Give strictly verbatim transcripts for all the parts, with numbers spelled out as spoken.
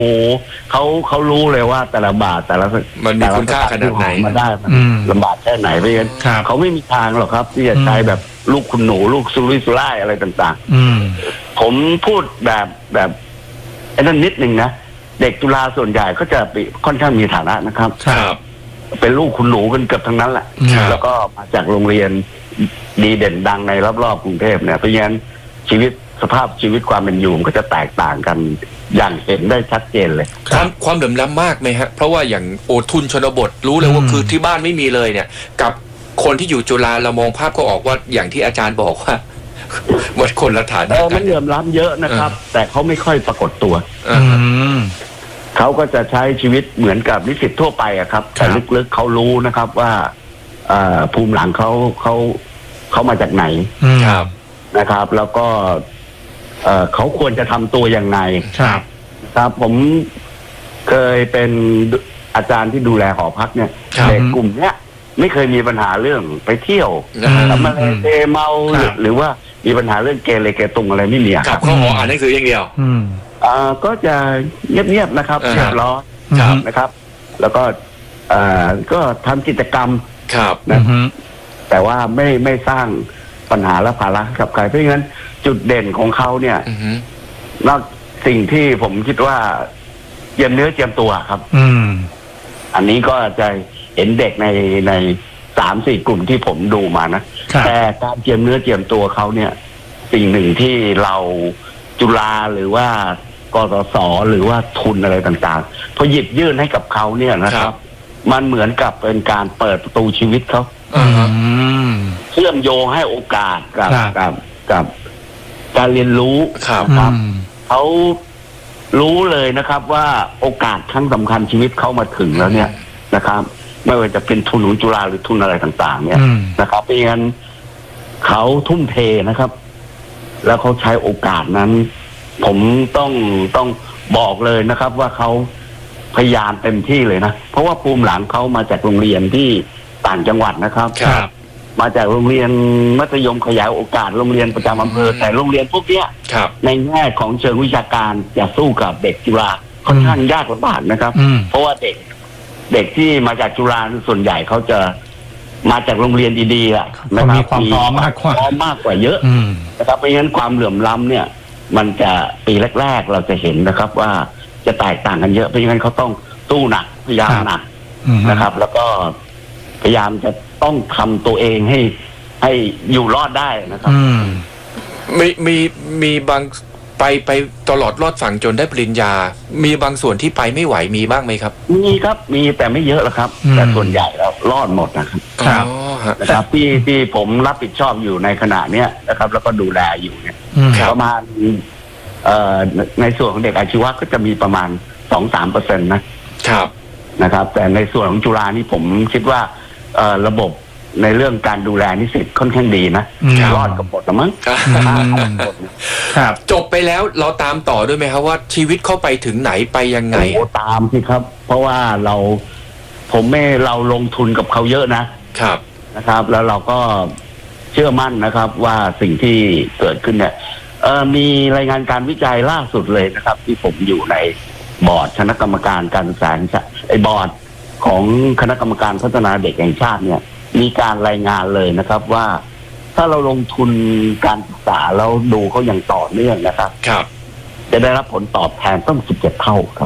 โอ้เขาเขารู้เลยว่าแต่ละบาทแต่ละมันมีคุณค่าขนาดไหนมาได้ลำบากแค่ไหนเพราะฉะนั้นเขาไม่มีทางหรอกครับที่จะใช้แบบลูกคุณหนูลูกซุรุ่ยซุร่ายอะไรต่างๆผมพูดแบบแบบไอ้นั่นนิดนึงนะเด็กจุฬาส่วนใหญ่ก็จะค่อนข้างมีฐานะนะครับเป็นลูกคุณหนูกันเกือบทั้งนั้นแหละแล้วก็มาจากโรงเรียนดีเด่นดังในรอบๆกรุงเทพเนี่ยเพราะฉะนั้นชีวิตสภาพชีวิตความเป็นอยู่มันก็จะแตกต่างกันอย่างเห็นได้ชัดเจนเลยความความเหลื่อมล้ำมากไหมฮะเพราะว่าอย่างโอทุนชนบทรู้เลยว่าคือที่บ้านไม่มีเลยเนี่ยกับคนที่อยู่จุฬาเรามองภาพก็ออกว่าอย่างที่อาจารย์บอกว่าหมดคนละฐานะกันมันเหลื่อมล้ำเยอะนะครับแต่เขาไม่ค่อยปรากฏตัวเขาก็จะใช้ชีวิตเหมือนกับนิสิตทั่วไปอะครับแต่ลึกๆเขารู้นะครับว่าภูมิหลังเขาเขาเขามาจากไหนนะครับแล้วก็เอ่อเขาควรจะทำตัวยังไงครับครับผมเคยเป็นอาจารย์ที่ดูแลหอพักเนี่ยเด็กกลุ่มเนี้ยไม่เคยมีปัญหาเรื่องไปเที่ยวทำอะไรเตเมาหรือว่ามีปัญหาเรื่องเกเรเกตุงอะไรไม่มีครับเขาหออ่านหนังสืออย่างเดียวอ่าก็จะเงียบๆนะครับเรียบร้อยนะครับแล้วก็อ่าก็ทำกิจกรรมครับนะแต่ว่าไม่ไม่สร้างปัญหาและภาระกับใครเพราะงั้นจุดเด่นของเขาเนี่ยนอกสิ่งที่ผมคิดว่าเจียมเนื้อเจียมตัวครับอันนี้ก็จะเห็นเด็กในในสามสี่กลุ่มที่ผมดูมานะแต่การเจียมเนื้อเจียมตัวเขาเนี่ยสิ่งหนึ่งที่เราจุฬาหรือว่ากสศหรือว่าทุนอะไรต่างๆพอหยิบยื่นให้กับเขาเนี่ยนะครับมันเหมือนกับเป็นการเปิดประตูชีวิตเขาเชื่อมโยงให้โอกาสกับกับกับการเรียนรู้ครับเขารู้เลยนะครับว่าโอกาสครั้งสำคัญชีวิตเขามาถึงแล้วเนี่ยนะครับไม่ว่าจะเป็นทุนของจุฬาหรือทุนอะไรต่างๆเนี่ยนะครับเพราะงั้นเขาทุ่มเทนะครับแล้วเขาใช้โอกาสนั้นผมต้องต้องบอกเลยนะครับว่าเขาพยายามเต็มที่เลยนะเพราะว่าภูมิหลังเขามาจากโรงเรียนที่ต่างจังหวัดนะครับมาจากโรงเรียนมัธยมขยายโอกาสโรงเรียนประจำอำเภอแต่โรงเรียนพวกเนี้ยในแง่ของเชิงวิชาการจะสู้กับเด็กจุฬาค่อนข้างยากลำบากนะครับเพราะว่าเด็กเด็กที่มาจากจุฬาส่วนใหญ่เขาจะมาจากโรงเรียนดีๆอ่ะนะครับมีความพร้อมมากกว่าพร้อมมากกว่าเยอะนะครับเพราะงั้นความเหลื่อมล้ำเนี่ยมันจะปีแรกๆเราจะเห็นนะครับว่าจะแตกต่างกันเยอะเพราะงั้นเขาต้องสู้หนักพยายามหนักนะครับแล้วก็พยายามจะต้องทำตัวเองให้ให้อยู่รอดได้นะครับมีมีมีบางไปไปตลอดรอดฝั่งจนได้ปริญญามีบางส่วนที่ไปไม่ไหวมีบ้างไหมครับมีครับมีแต่ไม่เยอะหรอกครับแต่ส่วนใหญ่แล้วรอดหมดนะครับครับนะครับที่ที่ผมรับผิดชอบอยู่ในขณะเนี้ยนะครับแล้วก็ดูแลอยู่เนี่ยประมาณเอ่อในส่วนของเด็กอาชีวะก็จะมีประมาณสองสามเปอร์เซ็นต์นะครับนะครับแต่ในส่วนของจุฬานี่ผมคิดว่าเอ่อระบบในเรื่องการดูแลนิสิตค่อนข้างดีนะรอดกับหมดมั้งครับจบไปแล้วเราตามต่อด้วยไหมครับว่าชีวิตเข้าไปถึงไหนไปยังไงโอ้ตามสิครับเพราะว่าเราผมไม่เราลงทุนกับเขาเยอะนะครับนะครับแล้วเราก็เชื่อมั่นนะครับว่าสิ่งที่เกิดขึ้นเนี่ยเออมีรายงานการวิจัยล่าสุดเลยนะครับที่ผมอยู่ในบอร์ดคณะกรรมการการศึกษาไอ้บอร์ดของคณะกรรมการพัฒนาเด็กแห่งชาติเนี่ยมีการรายงานเลยนะครับว่าถ้าเราลงทุนการศึกษาแล้วดูเขาอย่างต่อเนื่องนะครับครับจะได้รับผลตอบแทนต้องสิบเจ็ดเท่าครับ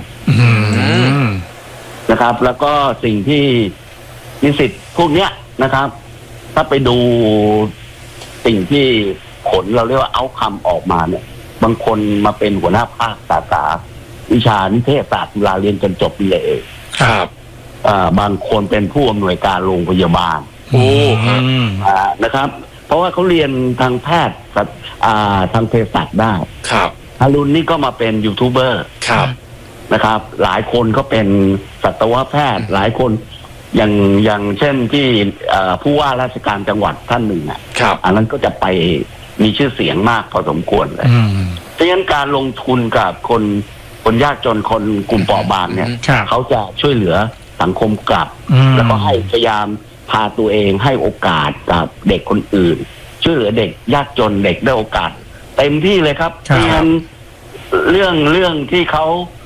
นะครับ แล้วก็สิ่งที่นิสิตพวกเนี้ยนะครับ ถ้าไปดูสิ่งที่ผลเราเรียกว่าเอาคำออกมาเนี่ยบางคนมาเป็นหัวหน้าภาคสาขาวิชานิเทศศาสตร์จุฬาเรียนจนจบปริญญาเอกครับบางคนเป็นผู้อำนวยการโรงพยาบาลโอ้นะครับเพราะว่าเขาเรียนทางแพทย์ทางเภสัชได้ครับฮารุนนี่ก็มาเป็นยูทูบเบอร์ครับนะครับหลายคนก็เป็นสัตวแพทย์หลายคนอย่างอย่างเช่นที่ผู้ว่าราชการจังหวัดท่านหนึ่งอ่ะอันนั้นก็จะไปมีชื่อเสียงมากพอสมควรเลยเพราะฉะนั้นการลงทุนกับคนคนยากจนคนกลุ่มเปราะบางเนี่ยเขาจะช่วยเหลือสังคมกลับแล้วก็ให้พยายามพาตัวเองให้โอกาสกับเด็กคนอื่นช่วยเหลือเด็กยากจนเด็กได้โอกาสเต็มที่เลยครับเพราะฉะนั้นเรื่องเรื่องที่เขา